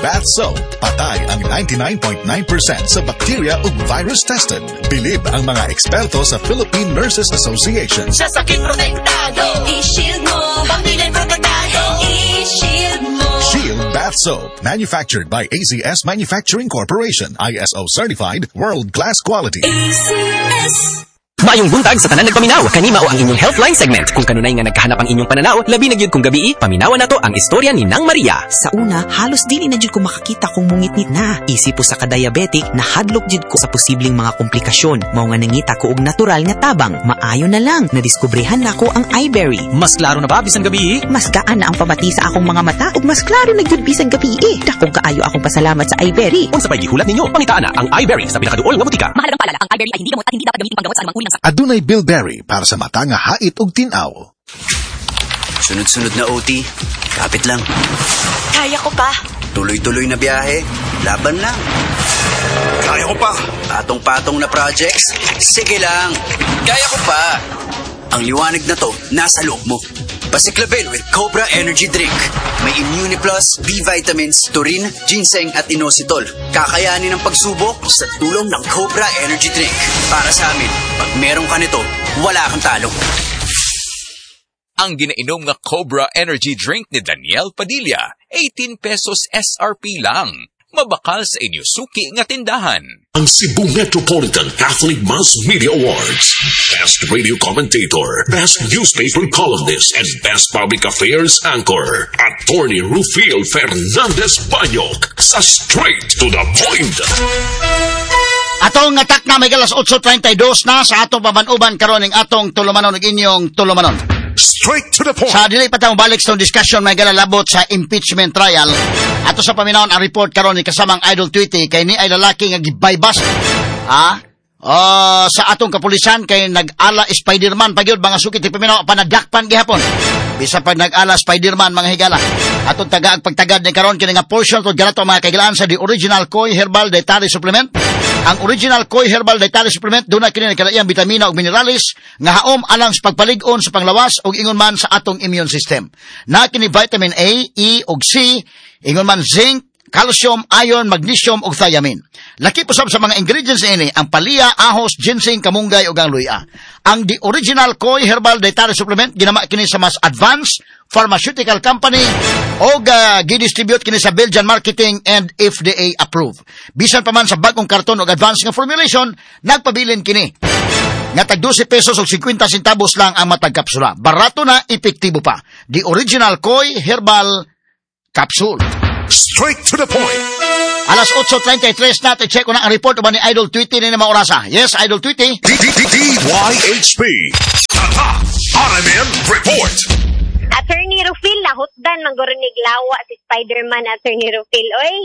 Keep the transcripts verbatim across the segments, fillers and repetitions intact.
Bath Soap. Patay ang ninety-nine point nine percent sa bacteria ug virus tested. Bilib ang mga eksperto sa Philippine Nurses Association. Sa sakit protektado, i-shield mo. Pamilya protektado, i-shield mo. Shield Bath Soap. Manufactured by A Z S Manufacturing Corporation. I S O certified, world-class quality. A Z S. Maayong buntag sa tanan nagpaminaw. Kanima o ang inyong Healthline segment. Kung kanunay nga nagkahanap ang inyong pananaw, labi na gyud kung gabi, paminawan nato ang istorya ni Nang Maria. Sa una, halos dili na jud ko makakita kung mungitnit na. Isip po sa ka-diabetic, nahadlok jud ko sa posibleng mga komplikasyon. Mao nga nangita ko og natural nga tabang. Maayo na lang, nadiskubrehan nako ang iBerry. Mas klaro na ba bisan gabi? Mas gaan na ang pamati sa akong mga mata ug mas klaro na jud bisan gabi. Dakong kaayo akong pasalamat sa iBerry. Unsa pay gihulat ninyo? Pangitaan na ang iBerry sa pinakaduol nga butika. Mahalagang paalala, ang iBerry ay hindi gamot at hindi dapat gamitin panggamot sa anumang uri ng sakit. Adunay bilberry para sa mata nga hait ug tinaw. Sunod-sunod na O T. Kapit lang. Kaya ko pa. Tuloy-tuloy na biyahe. Laban lang. Kaya ko pa. Patong-patong na projects. Sige lang. Kaya ko pa. Ang liwanag na to, nasa loob mo. Pasiklabil with Cobra Energy Drink. May Immuniplus, B-vitamins, taurine, ginseng at inositol. Kakayanin ang pagsubok sa tulong ng Cobra Energy Drink. Para sa amin, pag meron ka nito, wala kang talo. Ang ginainom nga Cobra Energy Drink ni Daniel Padilla, eighteen pesos S R P lang. Mabakal sa inyo suki nga tindahan. Ang Cebu Metropolitan Catholic Mass Media Awards. Best Radio Commentator, Best Newspaper Columnist, and Best Public Affairs Anchor. Attorney Rufil Fernandez Banyok sa Straight to the Point. Atong atak na may galas eight thirty-two na sa atong pabanuban karon ning atong tulumanon ug inyong tulumanon. Straight to the point. Sa dili pa tayo balik sa discussion may galalabot sa impeachment trial. Ato sa paminawon ang report karon ni kasamang Idol Tweety kay ni ay lalaki nga gibaybas. Ah, uh, sa atong kapulisan kay nag-ala Spider-Man pagyud mga sukit ti paminaw panadakpan gihapon. Bisa pag nag-ala Spider-Man mga higala. Atong taga pagtagad ni karon kini nga portion to ganato mga kaigalaan sa the original Koi Herbal Dietary Supplement. Ang original Koi Herbal Dietary Supplement doon na kini kalaiyang bitamina ug minerales nga haom alang sa pagpalig-on sa panglawas ug ingon man sa atong immune system. Na kini vitamin A, E ug C, ingon man zinc, calcium, iron, magnesium ug thiamine. Laki po sab sa mga ingredients ini ang palya, ahos, ginseng, kamunggay ug ang luya. Ang the original Koi Herbal Dietary Supplement ginama kini sa mas advanced pharmaceutical company o uh, gidistribute kini sa Belgian Marketing and F D A approved. Bisan pa man sa bagong karton o advanced nga formulation, nagpabilin kini. Nga tag twelve pesos o fifty centavos lang ang matag kapsula. Barato na, epektibo pa. The original Koi Herbal Capsule. Straight to the point. Alas eight thirty-three na, check ko na ang report ba ni Idol Tweety ni mga orasa. Yes, Idol Tweety. D Y H P. Tata. R M N Report. Attorney Rufil, lahutdan, manggurinig lawa si Spider-Man, Attorney Rufil. Oy!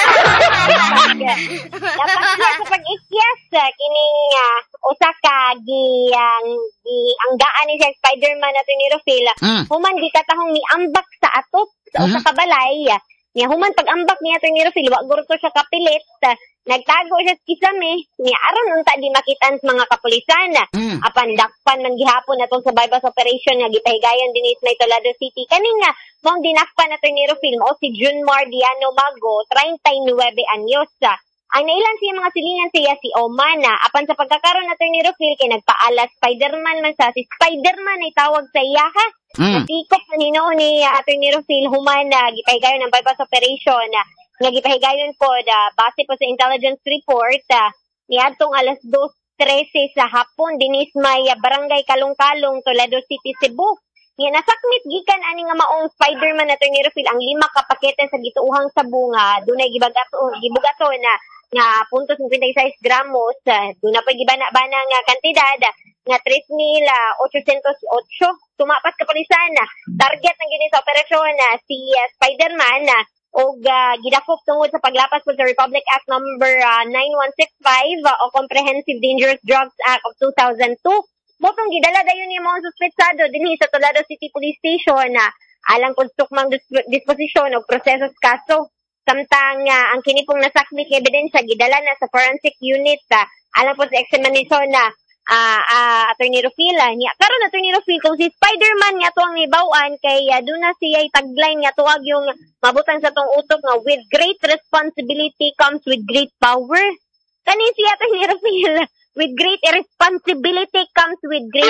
Dapat siya sa pag-ikyas, kining uh, Osaka, gi, ang, gi, ang gaan ni siya Spider-Man, Attorney Rufil. Mm. Human, di katahong ni ambak sa atop, sa mm-hmm. Osaka balay. Niya, human, pag-ambak ni Attorney Rufil, wag gurto siya kapilit. Nagtago siya sa kisame, niya aron unta di makitan sa mga kapulisan. Mm. Apan dakpan man gihapon atong sa bypass operation nga gipahigayon dinis may Tolado City. Kaning nga mong dinakpan Attorney Rufil mao si Junmar Diano Mago, thirty-nine anyos. Ang nailan siya mga silingan siya si Omana. Apan sa pagkakaroon Attorney Rufil kay nagpaala Spider-Man man sa si Spider-Man ay tawag sa iya ha. Mm. Natikop na ninoon ni uh, Attorney Rufil humana gipahigayon ng bypass operation. Uh, nga gipahigayon po da base po sa intelligence report uh, niadtong alas two thirty sa hapon dinis may uh, barangay Kalong-Kalong, Tolado City, Cebu. Nga nasakmit gikan ani nga maong Spider-Man Attorney Rufil ang lima ka pakete sa gituuhang sabunga dunay gibagato gibugato na nga puntos fifty-six gramos uh, duna pa gibana-bana nga kantidad uh, nga three thousand eight hundred eight. Tumapas kapulisan uh, target ng gini sa operasyon uh, si uh, Spider-Man uh, o uh, gidakop tungod sa paglapas po sa Republic Act number uh, nine one six five uh, o Comprehensive Dangerous Drugs Act of two thousand two. Motong gidala dayon ni mga suspetsado dinhi sa Tolado City Police Station na uh, alang kung sukmang dis- disposisyon o proseso sa kaso. Samtang uh, ang kinipong nasakmit nga ebidensya gidala na sa forensic unit uh, alang po sa examination na uh, ah uh, Attorney Rufila niya karon Attorney Rufil kung si Spider-Man nga to ang ibawan kay uh, doon na siya tagline nga tuwag yung mabutang sa tong utok nga with great responsibility comes with great power. Kani si Attorney Rufil with great responsibility comes with great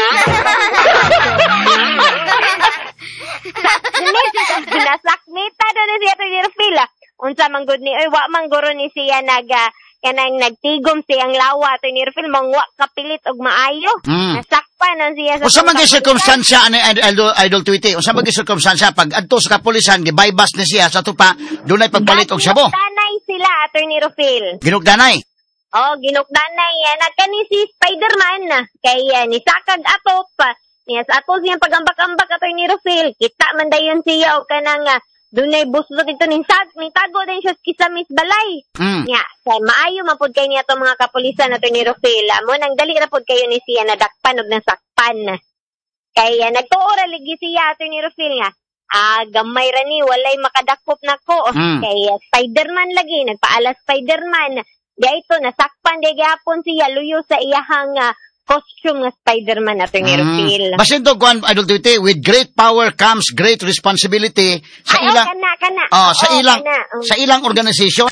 nasakmita doon ni si Attorney Rufil. Unsa man gud ni oy wa man guro ni siya naga kanang nagtigom siyang lawa to ni Rufil mangwa kapilit og maayo. Mm. Nasakpan na siya sa usa man gyud circumstansya ani idol idol tweety. Usa man gyud circumstansya pag adto sa kapulisan gibaybas ni siya sa tupa dunay pagpalit og sabo. Ginugdanay sila Attorney Rufil. Ginugdanay. Oh, ginugdanay yan. Nagkani si Spider-Man kay uh, ni sakag atop pa. Niya sa ato siyang pagambak-ambak Attorney Rufil. Kita man dayon siya og kanang uh, dunay buslo dito ni sag ni tago din siya kisa Miss Balay. Mm. Nya, kay maayo man pud kay niya to mga kapulisan Attorney Rufil. Mo nang dali ra pud kayo ni siya nadakpan og nasakpan. Kay uh, nagtuo ra ligi siya Attorney Rufil nga. Ah, gamay ra ni walay makadakop nako. Mm. Kay uh, Spider-Man lagi nagpaala Spider-Man. Di ito nasakpan di gyapon siya luyo sa iyahang uh, costume nga Spider-Man Attorney Rufil. Mm. Basin to kuan idol tweety with great power comes great responsibility sa Ay, ilang oh, kana, kana. Oh, sa oh, ilang kana. Um. sa ilang organisasyon.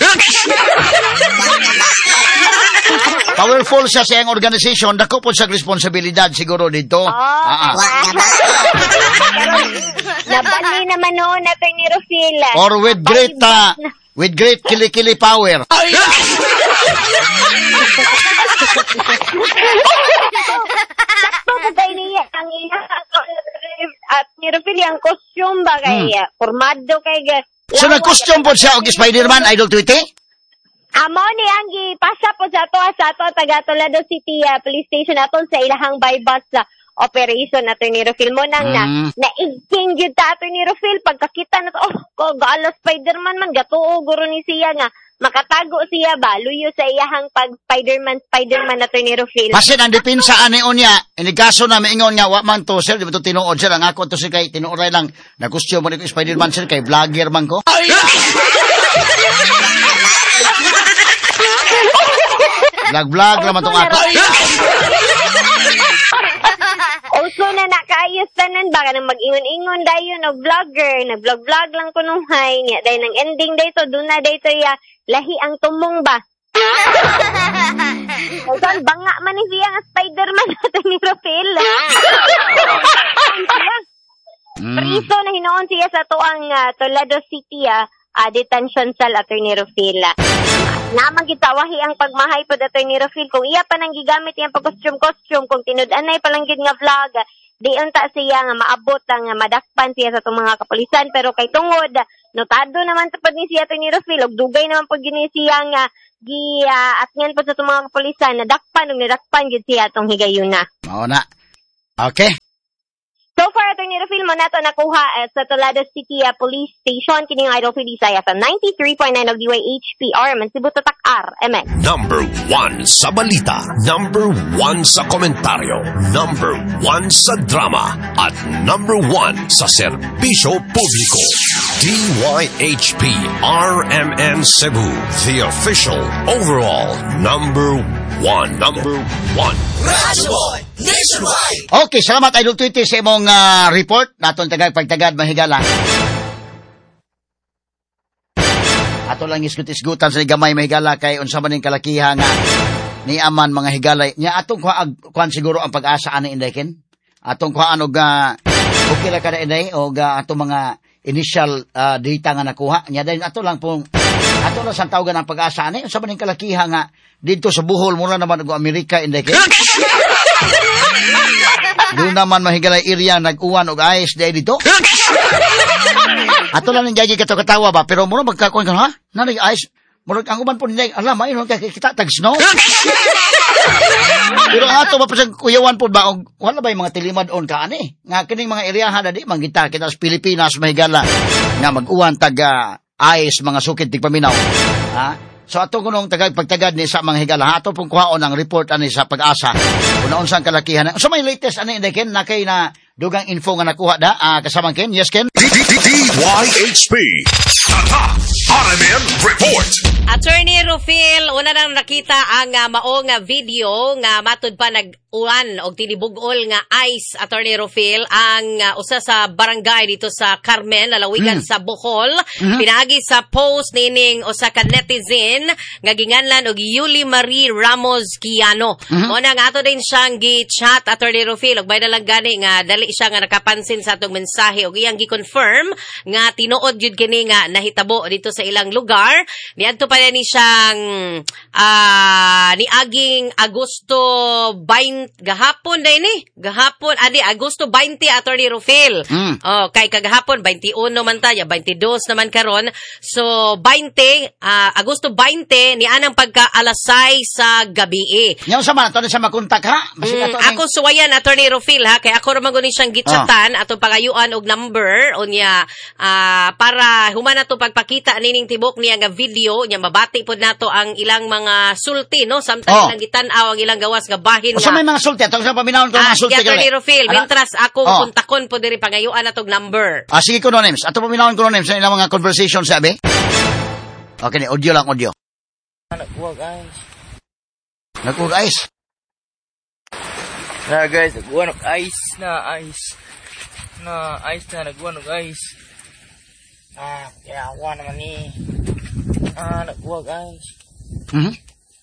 Powerful siya sa iyang organisasyon, dako po sa responsibilidad siguro dito. Oh, ah, ah. Nabali naman noon Attorney Rufil. Or with great uh, with great kili-kili power. Sakto po kayo niya ang at ni Rufil ang costume ba kay hmm. formado kay so nag-costume po siya og Spider-Man idol tweety? Amo ni ang gipasa po sa to sa to taga Toledo City uh, Police Station aton sa ilahang bypass uh, operation Attorney Rufil mo nang mm. na naigking gyud ta Attorney Rufil pagkakita na to oh ko gaala Spider-Man man gatuo guro ni siya nga makatago siya ba luyo sa iyahang pag Spider-Man Spider-Man Attorney Rufil. Basin ang depensa ani unya ini kaso na maingon nga wa man to sir di ba to tinuod sir ang ako to si kay tinuoray lang na costume man ko Spider-Man sir kay vlogger man ko. Vlog-vlog naman tong ako. Also na nakaayos tanan ba kanang mag-ingon-ingon dayon og vlogger, nag-vlog-vlog lang kuno hay niya day nang ending dayto duna dayto ya lahi ang tumong ba. Usan banga man ni siya nga Spider-Man natin ni Rufil. Priso na hinoon siya sa tuang uh, Toledo City uh, uh, detention cell Attorney Rufil. Naman gitawahi ang pagmahay po Attorney Rufil kung iya pa nang gigamit yang pag-costume-costume kung tinud-anay pa lang gid nga vlog di unta siya nga maabot ang madakpan siya sa itong mga kapulisan pero kay tungod notado naman sa pag ni siya Attorney Rufil og dugay naman pag gini siya nga gi uh, atngan po sa itong mga kapulisan nadakpan og nadakpan gid siya atong higayuna. Mao na. Okay. So far, Attorney Rufil mo na ito nakuha uh, sa Toledo City uh, Police Station. Kining Idol Tweety Saya sa ninety-three point nine of D Y H P R. Mansibu Tatak R. M N. Number one sa balita. Number one sa komentaryo. Number one sa drama. At number one sa serbisyo publiko. D Y H P R M N Cebu. The official overall number one. Number one. Radyo Nationwide. Okay, salamat Idol Tweety sa imong uh, report. Naton tagag pagtagad mahigala. Ato lang isgut-isgutan sa gamay mahigala kay unsa man ning kalakiha nga ni aman mga higalay. Nya atong kuan kuan siguro ang pag-asa ani inday ken. Atong kuan og uh, okay ra kada inday og uh, atong mga initial uh, data nga nakuha. Nya dahil ato lang pong ato lang sang tawgan ang pag-asa ani unsa man ning kalakiha nga dito sa Bohol mura naman og Amerika inday ken. Doon naman mahigalay area nag-uwan og ayos day dito. Ato lang nang gagi katawa ba pero mura magkakuan ka ha? Nanay ayos. Mura ang uban po nilay alam mayroon kay kita tag snow. Pero ato ba pasag kuyawan po ba og wala ba yung mga tilimad on ka ani? Nga kining mga area na di mangita kita sa Pilipinas mahigala nga mag-uwan tag uh, ayos mga sukit tigpaminaw. Ha? So ato kunong tagag pagtagad ni sa mga higala ato pong kuhaon ang report ani sa pag-asa. Kunaon sang kalakihan. So may latest ani inday ken na kay na dugang info nga nakuha da uh, kasamang ken. Yes ken. D Y H P Tata R M N Report. Attorney Rufil, una nang nakita ang uh, maong uh, video nga matud pa nag-uwan og tinibugol nga ice, Attorney Rufil, ang uh, usa sa barangay dito sa Carmen, lalawigan mm. sa Bohol. Mm-hmm. Pinagi sa post nining usa ka netizen nga ginganlan og Yuli Marie Ramos Kiano. Mm-hmm. Una nga ato din siyang gi-chat, Attorney Rufil, og bay na lang gani nga dali siya nga nakapansin sa atong mensahe og iyang gi-confirm nga tinuod jud kini nga nahitabo dito sa ilang lugar. Niadto pa ni siyang uh, ni aging Agosto twenty gahapon day ni gahapon adi Agosto twenty, Attorney Rufil. Mm. Oh, kay kagahapon twenty-one man ta, ya twenty-two naman karon. So twenty uh, Agosto twenty ni anang pagka-alasay sa gabi. Nya sa man to sa makontak ha? Mm, ako suwayan, Attorney Rufil, ha, kay ako ra man guni siyang gitchatan oh. atong pagayuan og number unya uh, para human nato pagpakita nining tibok niya nga video nya mabati pod nato ang ilang mga sulti, no? Samtang oh. ilang gitan-aw ang ilang gawas nga bahin nga. O sa may mga sulti atong sa paminawon ko ah, mga sulti kay Attorney Rufil, mintras ako oh. kontakon pod diri pangayuan natog number. Ah sige kuno names. Ato paminawon kuno names sa ilang mga conversation sabi. Okay, ni audio lang audio. Nagkuha guys. Nagkuha ice. Na guys, nagkuha ng ice na ice. Na ice na nagkuha ng ice. Ah, kinakuha naman ni. Ah, nagkuha guys. Mhm.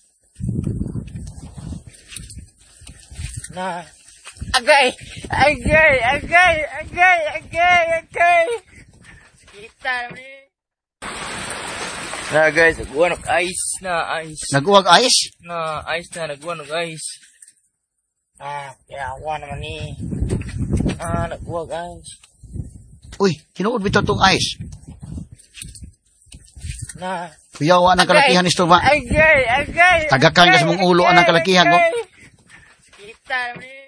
Na. Agay! Agay! Agay! Agay! Agay! Agay! Kita naman ni. Na guys, nagkuha ng ice na ice. Nagkuha ice? Na ice na nagkuha ng ice. Ah, kinakuha naman ni. Ah, nagkuha guys. Uy, kinuod bitaw tong ice. Na. Kuyawa ng kalakihan ni Stova. Agay! Agay! Tagakan ka sa mong ulo anang kalakihan mo. Kita naman ni.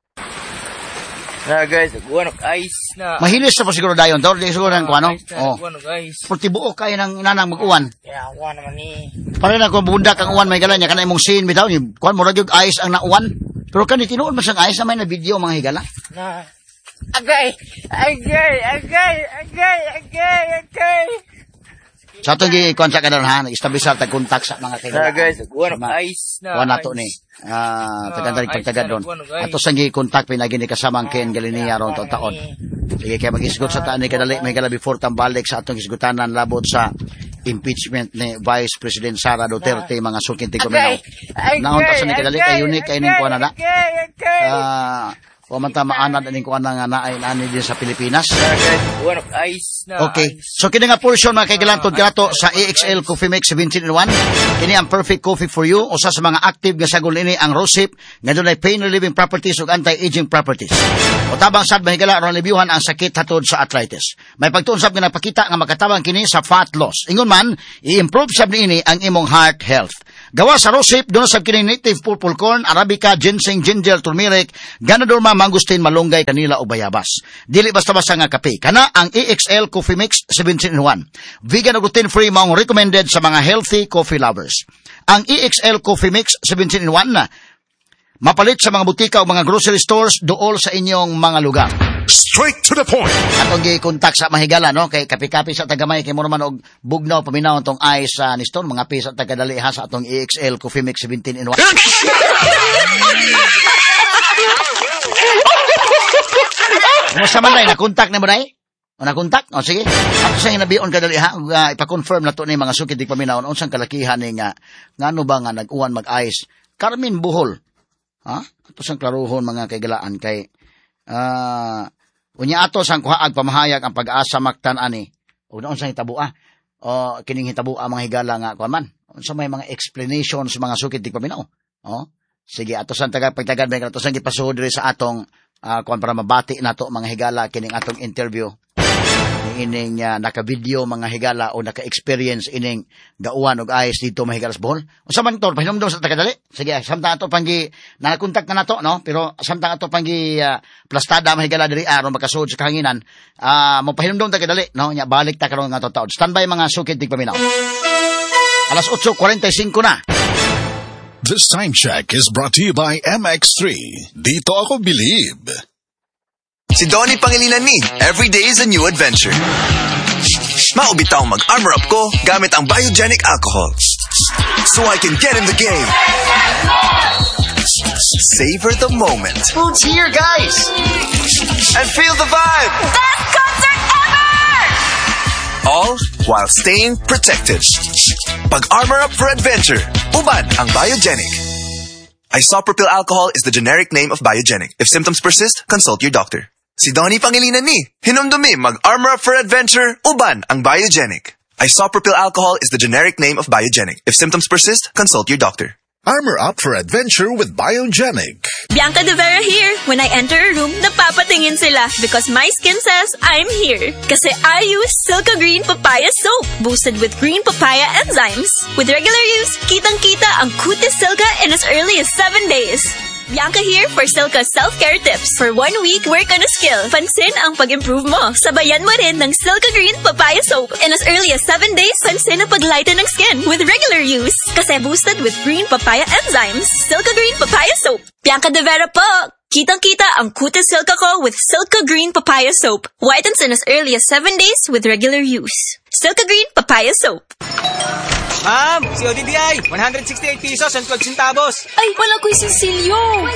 Na guys, nagkuha ng ice na. Mahilis sa po siguro dayon. Tawag din siguro ng kuano. Oh. Purti buo kayo ng inanang mag-uwan. Kinakuha naman ni. Pareho na kung bundak ang uwan may galan niya. Kana imong scene bitaw. Kuan mo ragyog ice ang nauwan. Pero kani tinuod man sang ice na may na video mga higala. Na. Agay! Agay! Agay! Agay! Agay! Agay! Sa itong gikuan sa kadal ha, nag-establish sa tag-contact sa mga kailangan. Na guys, kuha ng ice na. Kuha na to ni. Ah, tagandalig pagtagad doon. Ato sang gi-contact pinagi ni kasamang Ken Galiniya ron to taon. Sige kaya mag-isgot sa taan ni kadali may gala before tambalik sa atong isgutanan labot sa impeachment ni Vice President Sara Duterte mga sukin ti kuminaw. Naon ta sa ni kadali kay unique kay ning kuan na. Ah, o man ta maanad aning kuan nga naay ani din sa Pilipinas. Okay. So kini nga portion mga kaigalantod kanato sa A X L Coffee Mix seventeen in one. Kini ang perfect coffee for you. Usa sa mga active nga sagol ini ang Rosip nga dunay pain relieving properties ug anti-aging properties. O tabang sad mahigala aron libyuhan ang sakit hatod sa arthritis. May pagtunsab nga nagpakita nga makatabang kini sa fat loss. Ingon man, i-improve sab niini ang imong heart health. Gawa sa Rosip, doon sa kini native purple corn, arabica, ginseng, ginger, turmeric, ganadorma, mangustin, malunggay, kanila o bayabas. Dili basta-basta nga kape. Kana ang A X L Coffee Mix seventeen in one. Vegan o gluten-free maong recommended sa mga healthy coffee lovers. Ang A X L Coffee Mix seventeen in one na mapalit sa mga butika o mga grocery stores dool sa inyong mga lugar. Straight to the point. Atong gi-contact sa mahigala no kay kapi-kapi sa tagamay kay mo naman og bugnaw paminaw tong ice sa uh, Niston mga pisa tagadali ha sa atong A X L Coffee Mix seventeen in one. Musta man dai na contact ni mo dai? O na contact? O sige. Ato sa hinabion kadali ha uh, ipa-confirm nato ni mga sukid di paminaw unsang kalakihan ni nga ngano ba nga nag-uwan mag-ice Carmen Bohol. Ha? Ato sang klaruhon mga kaigalaan kay ah uh, unya ato sang kuhaag pamahayag ang pag-asa maktan ani. Ug naon sang hitabo ah. O kining hitabo ang mga higala nga kuan man. Unsa may mga explanations mga sukid di paminaw. Oh. Sige ato sang taga pagtagad may ato sang gipasuhod diri sa atong uh, kuan para mabati nato mga higala kining atong interview. Ining uh, naka-video mga higala o naka-experience ining gauwan og ayos dito mga higala sa Bohol. Unsa man to pahinumdom sa tagadali? Sige, samtang ato panggi na-contact na nato no, pero samtang ato panggi uh, plastada mga higala diri aron makasuod sa kahanginan, ah uh, mo pahinumdom tagadali no, nya balik ta karon nga taon. Standby mga sukid tig paminaw. Alas eight forty-five na. This time check is brought to you by M X three. Dito ako believe. Si Donnie Pangilinan ni. Every day is a new adventure. Maubitaw mag-armor up ko gamit ang biogenic alcohol. So I can get in the game. Savor the moment. Food's here, guys! And feel the vibe. Best concert ever! All while staying protected. Pag-armor up for adventure. Uban ang biogenic. Isopropyl alcohol is the generic name of biogenic. If symptoms persist, consult your doctor. Si Donnie Pangilinan ni. Hinumdumi mag-armor up for adventure. Uban ang biogenic. Isopropyl alcohol is the generic name of biogenic. If symptoms persist, consult your doctor. Armor up for adventure with Biogenic. Bianca De Vera here. When I enter a room, napapatingin sila because my skin says I'm here. Kasi I use Silka Green Papaya Soap, boosted with green papaya enzymes. With regular use, kitang-kita ang kutis Silka in as early as seven days. Bianca here for Silka self-care tips. For one week, work on a skill. Pansin ang pag-improve mo. Sabayan mo rin ng Silka Green Papaya Soap. In as early as seven days, pansin ang pag-lighten ng skin with regular use. Kasi boosted with green papaya enzymes. Silka Green Papaya Soap. Bianca De Vera po! Kitang-kita ang kutis Silka ko with Silka Green Papaya Soap. Whitens in as early as seven days with regular use. Silka Green Papaya Soap. Ma'am, si O D D I, one hundred sixty-eight pesos and twelve centavos. Ay, wala ko'y sinsilyo.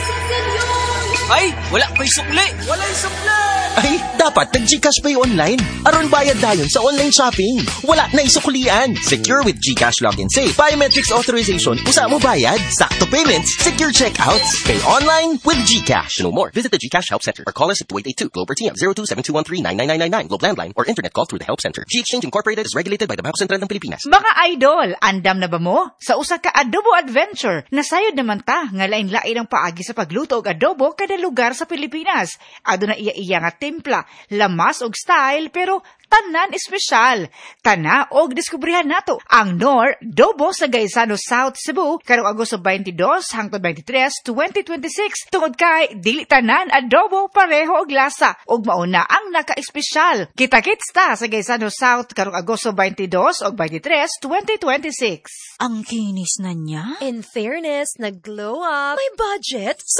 Ay, wala ko'y sukli. Wala yung sukli. Ay, dapat nag-Gcash Pay online. Aron bayad dayon sa online shopping. Wala na isuklian. Secure with Gcash Login Safe. Biometrics authorization. Usa mo bayad. Sakto payments. Secure checkouts. Pay online with Gcash. To know more, visit the Gcash Help Center or call us at two eight eight two Globe or T M zero two seven two one three nine nine nine nine Globe Landline or internet call through the Help Center. G-Exchange Incorporated is regulated by the Bangko Sentral ng Pilipinas. Mga idol, andam na ba mo? Sa usa ka adobo adventure, nasayod naman ta nga lain-lain ang paagi sa pagluto og adobo kada lugar sa Pilipinas. Aduna iya-iya nga timpla, lamas og style, pero tanan espesyal. Tana og diskubrihan nato ang Nor Dobo sa Gaisano South Cebu karong Agosto twenty-two hangtod twenty-three, twenty twenty-six tungod kay dili tanan adobo pareho og lasa ug mauna ang naka-espesyal. Kita-kits ta sa Gaisano South karong Agosto twenty-two ug twenty-three, twenty twenty-six. Ang kinis na niya. In fairness, nag-glow up. May budget, so